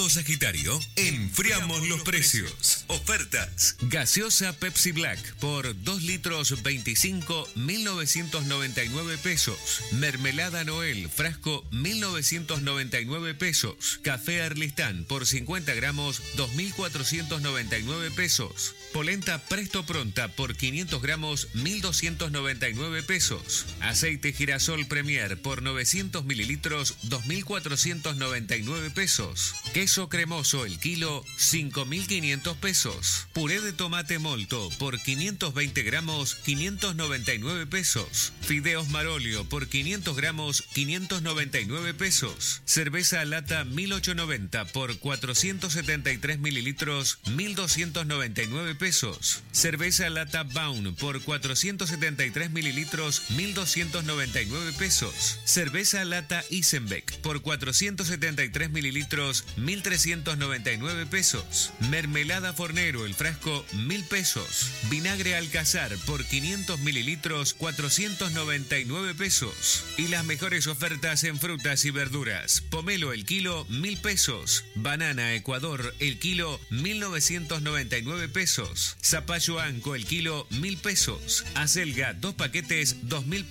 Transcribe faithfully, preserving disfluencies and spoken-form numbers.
Sagitario, enfriamos los precios. Ofertas. Gaseosa Pepsi Black por dos litros veinticinco, mil novecientos noventa y nueve pesos. Mermelada Noel, frasco, mil novecientos noventa y nueve pesos. Café Arlistán por cincuenta gramos, dos mil cuatrocientos noventa y nueve pesos. Polenta Presto Pronta por quinientos gramos, mil doscientos noventa y nueve pesos. Aceite Girasol Premier por novecientos mililitros, dos mil cuatrocientos noventa y nueve pesos. Queso cremoso el kilo, cinco mil quinientos pesos. Puré de tomate molto por quinientos veinte gramos, quinientos noventa y nueve pesos. Fideos Marolio por quinientos gramos, quinientos noventa y nueve pesos. Cerveza lata mil ochocientos noventa por cuatrocientos setenta y tres mililitros, mil doscientos noventa y nueve pesos. Cerveza lata Baun por cuatrocientos setenta y tres mililitros, mil doscientos noventa y nueve pesos. Cerveza lata Isenbeck por cuatrocientos setenta y tres mililitros, mil trescientos noventa y nueve pesos. Mermelada Fornero el frasco, mil pesos. Vinagre Alcazar por quinientos mililitros, cuatrocientos noventa y nueve pesos. Y las mejores ofertas en frutas y verduras. Pomelo el kilo, mil pesos. Banana Ecuador el kilo, mil novecientos noventa y nueve pesos. Zapallo Anco el kilo, mil pesos. Acelga dos paquetes, dos mil pesos.